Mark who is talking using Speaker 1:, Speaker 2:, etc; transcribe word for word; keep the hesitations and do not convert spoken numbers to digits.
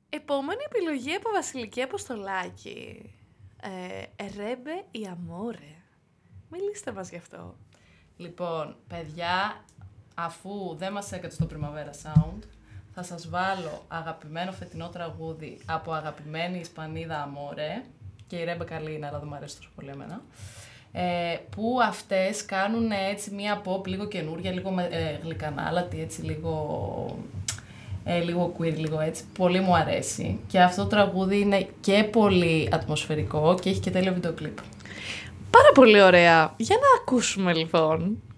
Speaker 1: Επόμενη επιλογή από Βασιλική Αποστολάκη. Ε, Ρέμπε ή Αμόρε. Μιλήστε μας γι' αυτό.
Speaker 2: Λοιπόν, παιδιά, αφού δεν μας έκατσε στο Primavera Sound, θα σας βάλω αγαπημένο φετινό τραγούδι από αγαπημένη Ισπανίδα Αμόρε, και η Ρέμπε καλή είναι, αλλά δεν μου αρέσει τόσο πολύ εμένα, ε, που αυτές κάνουν έτσι μία pop λίγο καινούρια, λίγο ε, γλυκανάλατη, έτσι λίγο, ε, λίγο queer, λίγο έτσι. Πολύ μου αρέσει. Και αυτό το τραγούδι είναι και πολύ ατμοσφαιρικό και έχει και τέλειο βίντεο κλιπ.
Speaker 1: Πάρα πολύ ωραία. Για να ακούσουμε λοιπόν.